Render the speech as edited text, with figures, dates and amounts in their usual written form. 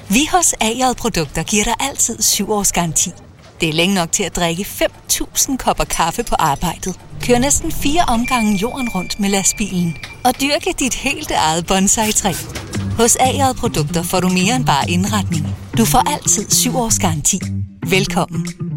Vi hos AJ Produkter giver dig altid 7 års garanti. Det er længe nok til at drikke 5.000 kopper kaffe på arbejdet, køre næsten 4 omgange jorden rundt med lastbilen og dyrke dit helt eget bonsai-træ. Hos AJ Produkter får du mere end bare indretning. Du får altid 7 års garanti. Velkommen.